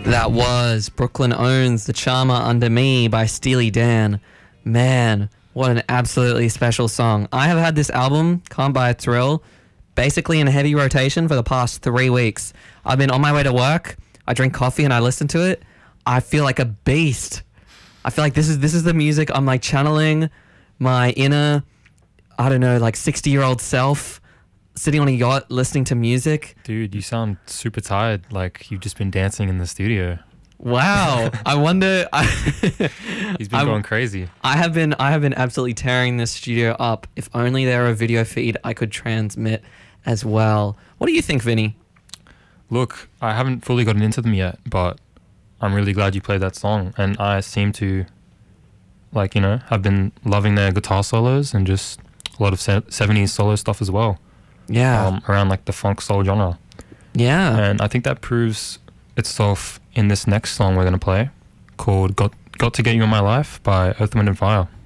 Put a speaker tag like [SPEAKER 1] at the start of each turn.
[SPEAKER 1] That was Brooklyn Owns The Charmer Under Me by Steely Dan. Man, what an absolutely special song. I have had this album, Can't Buy a Thrill, basically in heavy rotation for the past 3 weeks. I've been on my way to work, I drink coffee and I listen to it. I feel like a beast. I feel like this is the music. I'm like channeling my inner, I don't know, like 60-year-old self sitting on a yacht listening to music.
[SPEAKER 2] Dude, you sound super tired, like you've just been dancing in the studio.
[SPEAKER 1] Wow. I wonder.
[SPEAKER 2] He's been going crazy.
[SPEAKER 1] I have been absolutely tearing this studio up. If only there were a video feed I could transmit as well. What do you think, Vinny?
[SPEAKER 2] Look, I haven't fully gotten into them yet, but I'm really glad you played that song. And I seem to, like, you know, have been loving their guitar solos and just a lot of 70s solo stuff as well.
[SPEAKER 1] Yeah.
[SPEAKER 2] Around like the funk soul genre.
[SPEAKER 1] Yeah.
[SPEAKER 2] And I think that proves itself in this next song we're going to play called Got to Get You in My Life by Earth, Wind and Fire.